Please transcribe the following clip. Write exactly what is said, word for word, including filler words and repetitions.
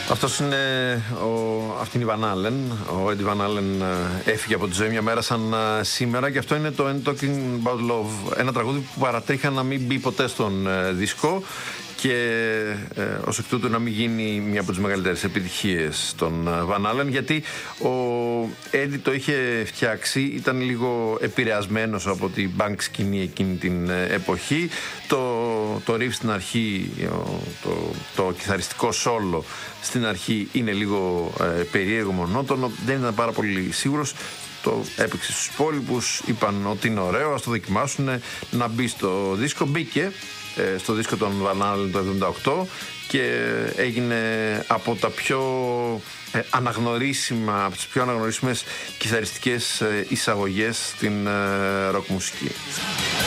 Αυτός είναι ο, αυτή είναι η Van Halen. Ο Eddie Van Halen έφυγε από τη ζωή μια μέρα σαν σήμερα, και αυτό είναι το Ain't Talking About Love, ένα τραγούδι που παρατρίχα να μην μπει ποτέ στον ε, δίσκο και ε, ως εκ τούτου να μην γίνει μια από τις μεγαλύτερες επιτυχίες των Van Halen, γιατί ο Eddie το είχε φτιάξει, ήταν λίγο επηρεασμένος από την punk σκηνή εκείνη την εποχή. Το, το riff στην αρχή, το, το, το κιθαριστικό solo στην αρχή είναι λίγο ε, περίεργο, μονότονο, δεν ήταν πάρα πολύ σίγουρος. Το έπαιξε στους υπόλοιπους, είπαν ότι είναι ωραίο, ας το δοκιμάσουν να μπει στο δίσκο. Μπήκε ε, στο δίσκο των Van Halen το εβδομήντα οκτώ και έγινε από τα πιο ε, αναγνωρίσιμα, από τις πιο αναγνωρίσιμες κιθαριστικές ε, εισαγωγές στην ε, ροκ μουσική.